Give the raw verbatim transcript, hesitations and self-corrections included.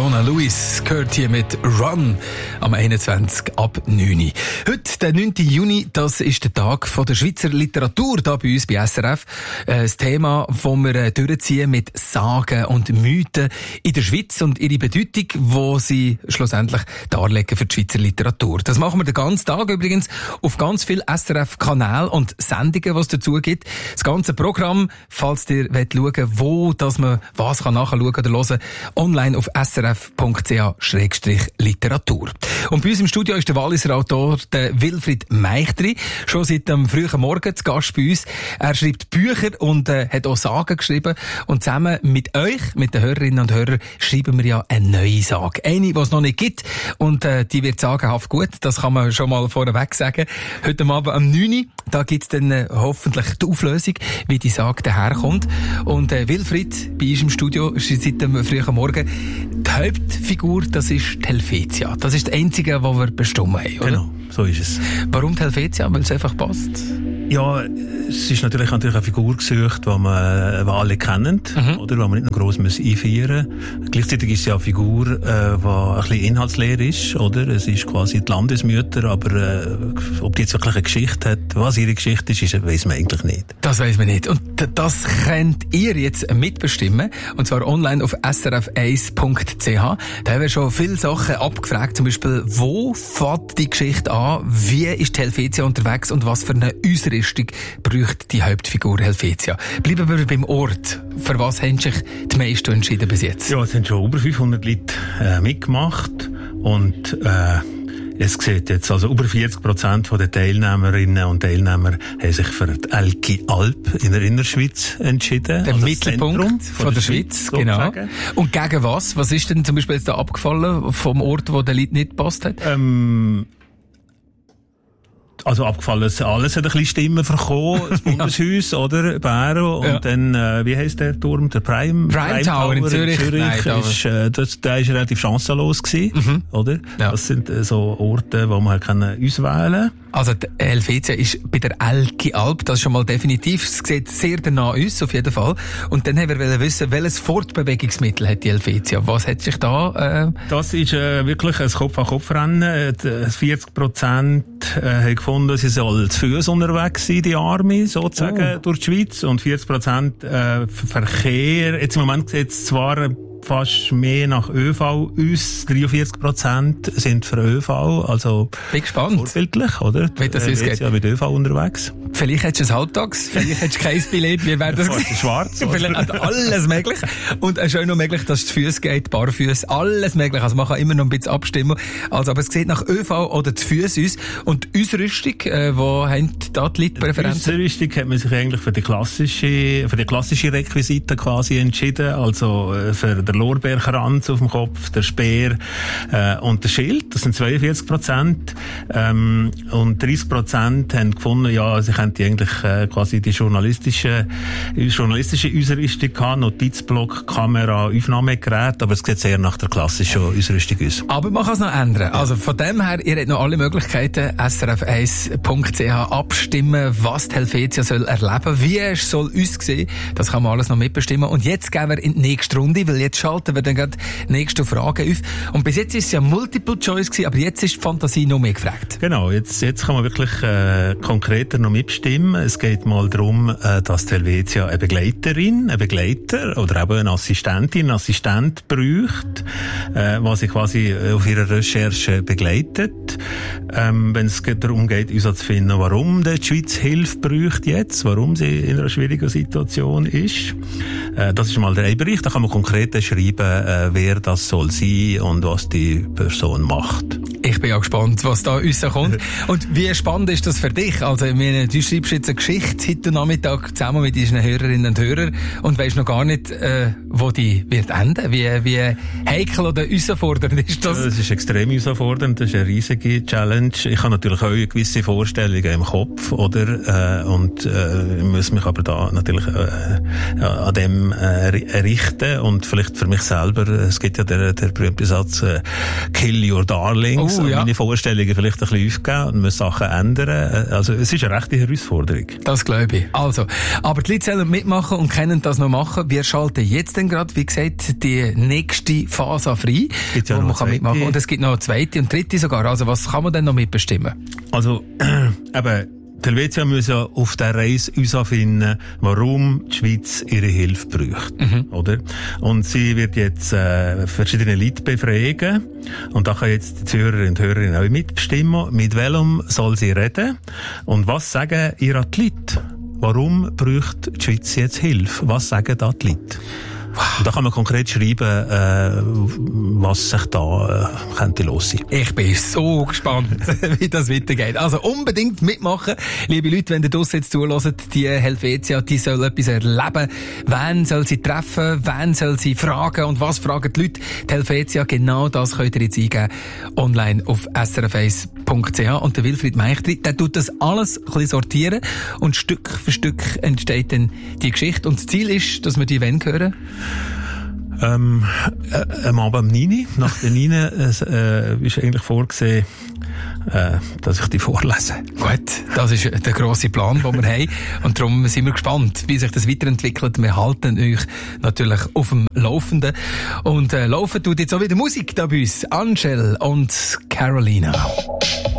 Leona Lewis gehört hier mit Run am einundzwanzig ab neun. Heute, der neunten Juni, das ist der Tag von der Schweizer Literatur da bei uns bei S R F. Das Thema, das wir durchziehen mit Sagen und Mythen in der Schweiz und ihre Bedeutung, die sie schlussendlich darlegen für die Schweizer Literatur. Das machen wir den ganzen Tag übrigens auf ganz vielen S R F-Kanälen und Sendungen, die es dazu gibt. Das ganze Programm, falls ihr schauen wollt, wo dass man was kann nachschauen oder hören, online auf s r f punkt c h schrägstrich literatur. Und bei uns im Studio ist der Walliser Autor der Wilfried Meichtri, schon seit dem frühen Morgen zu Gast bei uns. Er schreibt Bücher und äh, hat auch Sagen geschrieben. Und zusammen mit euch, mit den Hörerinnen und Hörern, schreiben wir ja eine neue Sage. Eine, die es noch nicht gibt. Und äh, die wird sagenhaft gut. Das kann man schon mal vorweg sagen. Heute Abend am neun Uhr, da gibt es dann äh, hoffentlich die Auflösung, wie die Sage daherkommt. Und äh, Wilfried, bei uns im Studio, ist seit dem frühen Morgen, die Hauptfigur, das ist die Helvetia. Das ist das Einzige, was wir bestimmt haben, oder? Genau, so ist es. Warum die Helvetia? Weil es einfach passt? Ja, es ist natürlich, natürlich eine Figur gesucht, die man die alle kennen, mhm. oder, die man nicht noch gross einführen muss. Gleichzeitig ist sie auch eine Figur, äh, die ein bisschen inhaltsleer ist, oder? Es ist quasi die Landesmutter, aber äh, ob die jetzt wirklich eine Geschichte hat, was ihre Geschichte ist, ist weiss man eigentlich nicht. Das weiss man nicht. Und das könnt ihr jetzt mitbestimmen, und zwar online auf s r f eins punkt c h. Da haben wir schon viele Sachen abgefragt, zum Beispiel, wo fängt die Geschichte an, wie ist die Helvetia unterwegs und was für eine Ausrüstung braucht die Hauptfigur Helvetia. Bleiben wir beim Ort. Für was haben sich die meisten entschieden bis jetzt? Ja, es haben schon über fünfhundert Leute äh, mitgemacht und äh, es sieht jetzt, also über vierzig Prozent der Teilnehmerinnen und Teilnehmer haben sich für die Elki Alp in der Innerschweiz entschieden. Der also Mittelpunkt von, von der, der Schweiz, Schweiz genau. Und gegen was? Was ist denn zum Beispiel jetzt da abgefallen vom Ort, wo der Leute nicht gepasst hat? Ähm, Also abgefallen, alles hat ein bisschen Stimmen verkommen, das Bundeshaus, ja. oder, Bäro, und ja. dann, äh, wie heisst der Turm, der Prime, Prime, Prime Tower in Zürich, in Zürich Nein, ist, äh, das, der ist relativ chancenlos gewesen, mhm. oder? Ja. Das sind äh, so Orte, wo man können auswählen. Also die Helvetia ist bei der Elki Alp, das ist schon mal definitiv, es sieht sehr danach aus, auf jeden Fall. Und dann haben wir wissen, welches Fortbewegungsmittel hat die Helvetia? Was hat sich da... Äh Das ist äh, wirklich ein Kopf-an-Kopf-Rennen. vierzig Prozent äh, haben gefunden, sie soll zu Fuss unterwegs sein, die Arme, sozusagen, oh. durch die Schweiz. Und vierzig Prozent äh, Verkehr. Jetzt im Moment sieht es zwar fast mehr nach ÖV aus. dreiundvierzig Prozent sind für ÖV, also bin gespannt. Vorbildlich, oder? Wie das ist, ja mit ÖV unterwegs. Vielleicht hättest du ein Halbtags, vielleicht hättest du kein Billett, wie wäre das? Schwarz. Vielleicht alles möglich. Und es ist auch noch möglich, dass es zu Füßen geht, barfüß, alles möglich. Also man kann immer noch ein bisschen abstimmen. Also, aber es sieht nach ÖV oder zu Füßen aus. Und Ausrüstung, äh, wo haben da die Leute Präferenzen? Ausrüstung hat man sich eigentlich für die klassische, für die klassische Requisite quasi entschieden. Also, für der Lorbeerkranz auf dem Kopf, der Speer äh, und der Schild. Das sind zweiundvierzig Prozent. Ähm, und dreißig Prozent haben gefunden, ja, sie könnten eigentlich äh, quasi die journalistische, journalistische Ausrüstung haben, Notizblock, Kamera, Aufnahmegerät, aber es sieht sehr nach der klassischen Ausrüstung aus. Aber man kann es noch ändern. Also von dem her, ihr habt noch alle Möglichkeiten, s r f eins punkt c h abstimmen, was die Helvetia soll erleben, wie es soll aussehen. Das kann man alles noch mitbestimmen. Und jetzt gehen wir in die nächste Runde, weil jetzt schalten wir dann gerade die nächste Frage auf. Und bis jetzt ist es ja Multiple Choice gewesen, aber jetzt ist die Fantasie noch mehr gefragt. Genau, jetzt, jetzt kann man wirklich äh, konkreter noch mitbestimmen. Es geht mal darum, äh, dass die Helvetia eine Begleiterin, ein Begleiter oder eben eine Assistentin, einen Assistent braucht, äh, was sie quasi auf ihrer Recherche begleitet. Ähm, wenn es darum geht, uns zu finden, warum die Schweiz Hilfe braucht jetzt, warum sie in einer schwierigen Situation ist. Äh, das ist mal der eine Bereich, da kann man konkret schreiben, äh, wer das soll sein und was die Person macht. Ich bin ja gespannt, was da rauskommt. Und wie spannend ist das für dich? Also, ich meine, du schreibst jetzt eine Geschichte heute Nachmittag zusammen mit deinen Hörerinnen und Hörern und weisst noch gar nicht, äh, wo die wird enden. Wie, wie heikel oder herausfordernd ist das? Ja, das ist extrem herausfordernd. Das ist eine riesige Challenge. Ich habe natürlich auch gewisse Vorstellungen im Kopf, oder? Äh, und äh, muss mich aber da natürlich äh, an dem äh, richten und vielleicht für mich selber. Es gibt ja der, der berühmte Satz, äh, kill your darlings. uh, ja. meine Vorstellungen vielleicht ein bisschen aufgeben und muss Sachen ändern. Also es ist eine rechte Herausforderung. Das glaube ich. Also, aber die Leute sollen mitmachen und können das noch machen. Wir schalten jetzt dann gerade, wie gesagt, die nächste Phase frei, ja wo man kann mitmachen kann. Und es gibt noch eine zweite und dritte sogar. Also was kann man denn noch mitbestimmen? Also, äh, eben, die Helvetia muss ja auf der Reise herausfinden, warum die Schweiz ihre Hilfe braucht, mhm. oder? Und sie wird jetzt äh, verschiedene Leute befragen und da können jetzt die Zuhörerinnen und Hörer auch mitbestimmen, mit welchem soll sie reden und was sagen ihr die Leute? Warum braucht die Schweiz jetzt Hilfe? Was sagen da die Leute? Und da kann man konkret schreiben, äh, was sich da äh, könnte los sein. Ich bin so gespannt, wie das weitergeht. Also unbedingt mitmachen. Liebe Leute, wenn ihr draussen jetzt zuhört, die Helvetia, die soll etwas erleben. Wen soll sie treffen? Wen soll sie fragen? Und was fragen die Leute? Die Helvetia, genau das könnt ihr jetzt eingeben. Online auf s r f eins punkt c h. Und der Wilfried Meichtri, der tut das alles ein bisschen sortieren. Und Stück für Stück entsteht dann die Geschichte. Und das Ziel ist, dass wir die wenn hören? Ähm, äh, am Abend um neun, nach der neun, äh, ist eigentlich vorgesehen, äh, dass ich die vorlese. Gut, das ist der grosse Plan, den wir haben. Und darum sind wir gespannt, wie sich das weiterentwickelt. Wir halten euch natürlich auf dem Laufenden. Und äh, laufen tut jetzt auch wieder Musik da bei uns. Angel und Carolina.